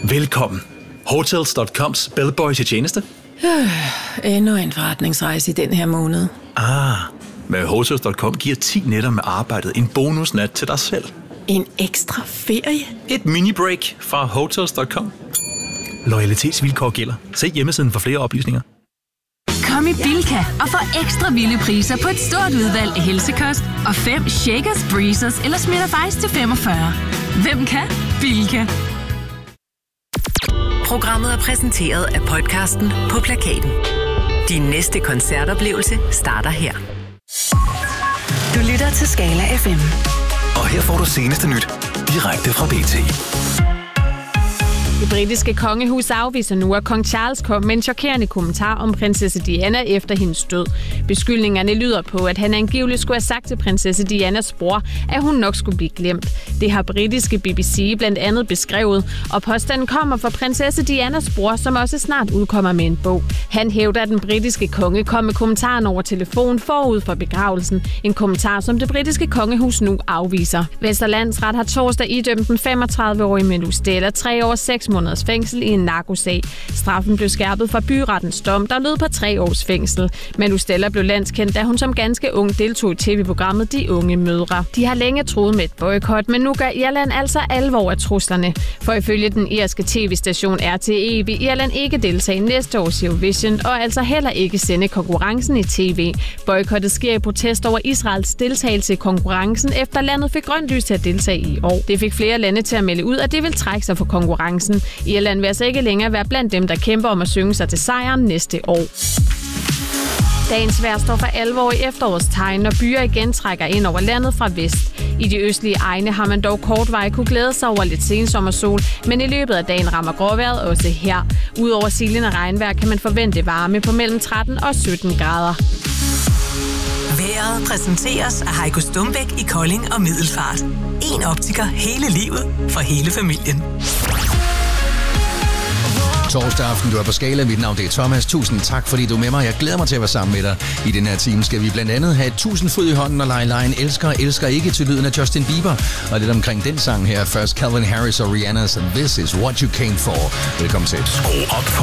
Velkommen. Hotels.coms bellboy til tjeneste. Endnu en forretningsrejse i den her måned. Med Hotels.com giver 10 nætter med arbejdet en bonusnat til dig selv. En ekstra ferie? Et mini-break fra Hotels.com. Loyalitetsvilkår gælder. Se hjemmesiden for flere oplysninger. Kom i Bilka og få ekstra vilde priser på et stort udvalg af helsekost og 5 Shakers, Breezers eller Smitter Ice til 45. Hvem kan? Bilka. Programmet er præsenteret af podcasten På Plakaten. Din næste koncertoplevelse starter her. Du lytter til Skala FM. Og her får du seneste nyt direkte fra BT. Det britiske kongehus afviser nu, at kong Charles kom med en chokerende kommentar om prinsesse Diana efter hendes død. Beskyldningerne lyder på, at han angiveligt skulle have sagt til prinsesse Dianas bror, at hun nok skulle blive glemt. Det har britiske BBC blandt andet beskrevet, og påstanden kommer fra prinsesse Dianas bror, som også snart udkommer med en bog. Han hævder, at den britiske konge kom med kommentaren over telefon forud for begravelsen. En kommentar, som det britiske kongehus nu afviser. Vestre Landsret har torsdag idømt den 35-årige Melu Stella 3 år 6 måneders fængsel i en narkosag. Straffen blev skærpet fra byrettens dom, der lød på 3 års fængsel. Melu Stella blev landskendt, da hun som ganske ung deltog i tv-programmet De Unge Mødre. De har længe troet med et boykot, men nu gør Irland altså alvor af truslerne. For ifølge den irske tv-station RTE vil Irland ikke deltage i næste års Eurovision og altså heller ikke sende konkurrencen i tv. Boykottet sker i protest over Israels deltagelse i konkurrencen, efter landet fik grønt lys til at deltage i år. Det fik flere lande til at melde ud, at det vil trække sig for konkurrencen. Irland vil altså ikke længere være blandt dem, der kæmper om at synge sig til sejren næste år. Dagens vejr står for alvor i efterårets tegn, når byer igen trækker ind over landet fra vest. I de østlige egne har man dog kortvarigt kunne glæde sig over lidt sensommersol, men i løbet af dagen rammer gråvejret også her. Udover silende regnvejr kan man forvente varme på mellem 13 og 17 grader. Vejret præsenteres af Heiko Stumbæk i Kolding og Middelfart. En optiker hele livet for hele familien. Torsdag aften, du er på Skala. Mit navn det er Thomas. Tusind tak, fordi du er med mig. Jeg glæder mig til at være sammen med dig. I den her time skal vi blandt andet have 1000 fod i hånden og lege lejen elsker ikke til lyden af Justin Bieber. Og lidt omkring den sang her. Først Calvin Harris og Rihanna's This Is What You Came For. Velkommen til. Skru op for